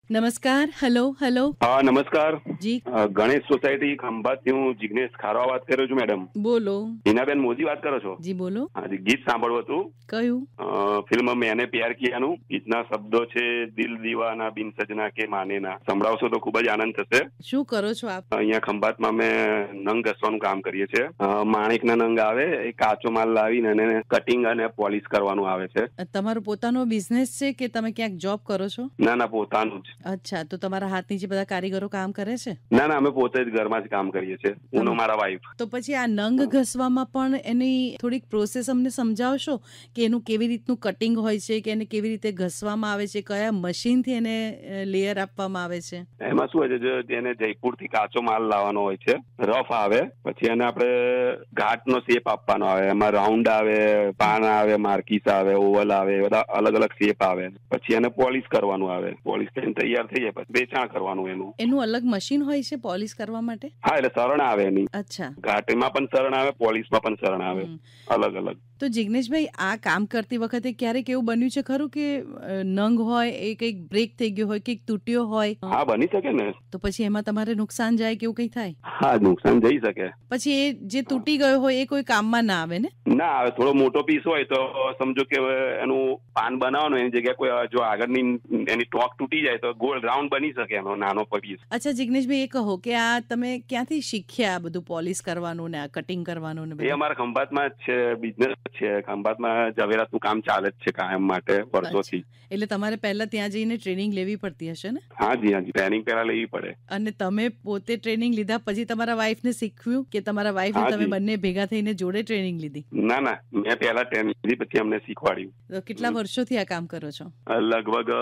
નમસ્કાર. Hello hello. હા નમસ્કાર. જી ગણેશ સોસાયટી ખંભાતથી હું જિગ્નેશ ખારવા વાત કરું છું મેડમ. બોલો. હિનાબેન મોદી વાત કરો છો? જી બોલો. હાજી, ગીત સાંભળવું હતું. કયું? ફિલ્મ મેને પ્યાર કિયાનું ગીતના શબ્દો છે દિલ દીવાના બિન સजना કે માનેના. સંભળાવશો તો ખૂબ જ આનંદ થશે. શું કરો છો આપ? અહીંયા ખંભાતમાં અમે નંગ ઘસવાનું કામ કરીએ છીએ. માણેકના નંગ આવે એ કાચો માલ લાવીને એને કટિંગ અને પોલિશ કરવાનું આવે છે. તમારો પોતાનો બિઝનેસ છે કે તમે ક્યાંક જોબ કરો છો? ના પોતાનું જ. અચ્છા, તો તમારા હાથ નીચે બધા કારીગરો કામ કરે છે? ના અમે પોતે જ ઘરમાં જ કામ કરીએ છીએ, હું ને મારા વાઈફ. તો પછી આ નંગ ઘસવામાં પણ એની થોડીક પ્રોસેસ અમને સમજાવશો કે એનું કેવી રીતનું કટિંગ હોય છે, કે એને કેવી રીતે ઘસવામાં આવે છે, કયા મશીનથી એને લેયર આપવામાં આવે છે? એમાં શું હોય છે, એને જયપુરથી કાચો માલ લાવવાનો હોય છે, રફ આવે, પછી એને આપણે ઘાટનો શેપ આપવાનો આવે. એમાં રાઉન્ડ આવે, પાન આવે, માર્કીસ આવે, ઓવલ આવે, બધા અલગ અલગ શેપ આવે. પછી એને પોલિશ કરવાનું આવે. પોલિશ થઈને તૈયાર થઈ જાય પછી વેચાણ કરવાનું એનું અલગ મશીન હોય છે પોલિશ કરવા માટે? હા, એટલે સરણ આવે એની. અચ્છા. ઘાટમાં પણ સરણ આવે, પોલિશમાં પણ સરણ આવે, અલગ અલગ. તો જિગ્નેશભાઈ, આ કામ કરતી વખતે ક્યારેક એવું બન્યું છે ખરું કે નંગ હોય એ કંઈક બ્રેક થઈ ગયો હોય, કંઈક તૂટ્યો હોય? હા, બની શકે ને. તો પછી એમાં તમારે નુકસાન જાય કે એવું કંઈ થાય? હા, નુકસાન જઈ શકે. પછી એ જે તૂટી ગયો હોય એ કોઈ કામમાં ના આવે ને? ના આવે. થોડો મોટો પીસ હોય તો સમજો કે એનું પાન બનાવવાનું, એની જગ્યાએ કોઈ જો આગળની એની ટોક તૂટી જાય તો ગોળ રાઉન્ડ બની શકે એનો નાનો પીસ. અચ્છા જિગ્નેશભાઈ, એ કહો કે આ તમે ક્યાંથી શીખ્યા આ બધું પોલિશ કરવાનું ને આ કટિંગ કરવાનું ને? એ અમારા ખંભાતમાં જ છે, બિઝનેસ છે. ખંભાતમાં ઝવેરાતનું કામ ચાલે જ છે કાયમ માટે વર્ષોથી. એટલે તમારે પહેલા ત્યાં જઈને ટ્રેનિંગ લેવી પડતી હશે ને? હાજી, ટ્રેનિંગ પહેલા લેવી પડે. અને તમે પોતે ટ્રેનિંગ લીધા પછી તમારા વાઈફને શીખવ્યું કે તમારા વાઈફને તમે બંને ભેગા થઈને જોડે ટ્રેનિંગ લીધી? ના મેં પહેલા ટ્રેનિંગ લીધી પછી અમને શીખવાડ્યું. તો કેટલા વર્ષોથી આ કામ કરો છો? લગભગ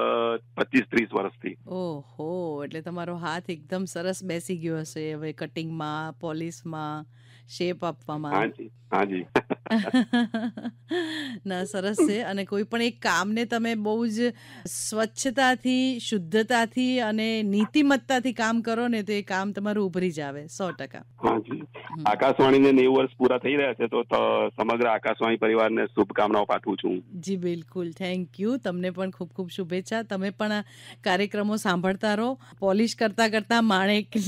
25-30 વર્ષથી. ઓહો, એટલે તમારો હાથ એકદમ સરસ બેસી ગયો હશે હવે કટિંગમાં, પોલિશમાં, શેપ આપવામાં. હાજી. ના, સરસ છે. અને કોઈ પણ એક કામને તમે બહુ જ સ્વચ્છતાથી, શુદ્ધતાથી અને નીતિમત્તાથી કામ કરો ને તો એ કામ તમારું ઉભરી જ આવે 100%. હાજી. આકાશવાણીને 90 વર્ષ પૂરા થઈ રહ્યા છે તો સમગ્ર આકાશવાણી પરિવારને શુભકામનાઓ પાઠવું છું. જી બિલકુલ, થેન્ક યુ. તમને પણ ખૂબ ખૂબ શુભેચ્છા. તમે પણ કાર્યક્રમો સાંભળતા રહો. પોલિશ કરતા કરતા માણેક